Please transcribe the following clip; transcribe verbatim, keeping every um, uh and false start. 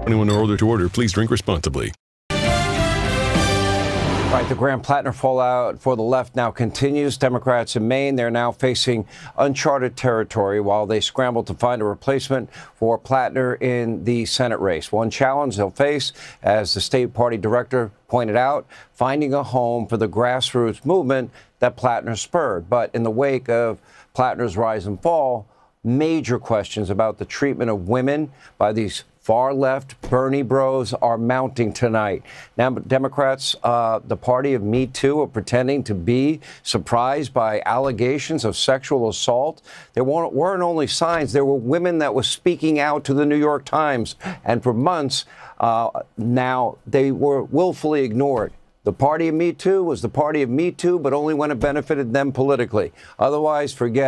Anyone in order to order, please drink responsibly. All right, the Graham-Plattner fallout for the left now continues. Democrats in Maine, they're now facing uncharted territory while they scramble to find a replacement for Plattner in the Senate race. One challenge they'll face, as the state party director pointed out, finding a home for the grassroots movement that Plattner spurred. But in the wake of Plattner's rise and fall, major questions about the treatment of women by these far-left Bernie bros are mounting tonight. Now, Democrats, uh, the party of Me Too, are pretending to be surprised by allegations of sexual assault. There weren't, weren't only signs, there were women that were speaking out to the New York Times. And for months uh, now, they were willfully ignored. The party of Me Too was the party of Me Too, but only when it benefited them politically. Otherwise, forget